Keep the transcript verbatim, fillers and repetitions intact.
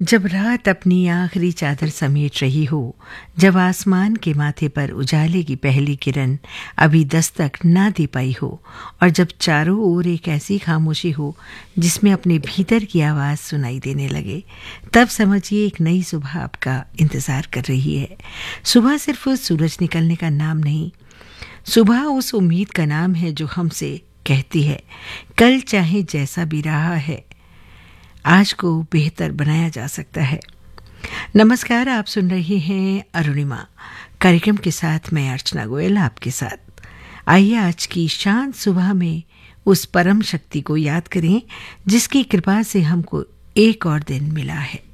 जब रात अपनी आखिरी चादर समेट रही हो, जब आसमान के माथे पर उजाले की पहली किरण अभी दस्तक ना दे पाई हो, और जब चारों ओर एक ऐसी खामोशी हो जिसमें अपने भीतर की आवाज़ सुनाई देने लगे, तब समझिए एक नई सुबह आपका इंतज़ार कर रही है। सुबह सिर्फ उस सूरज निकलने का नाम नहीं, सुबह उस उम्मीद का नाम है जो हमसे कहती है कल चाहे जैसा भी रहा है, आज को बेहतर बनाया जा सकता है। नमस्कार, आप सुन रहे हैं अरुणिमा कार्यक्रम के साथ मैं अर्चना गोयल आपके साथ। आइए आज की शांत सुबह में उस परम शक्ति को याद करें जिसकी कृपा से हमको एक और दिन मिला है।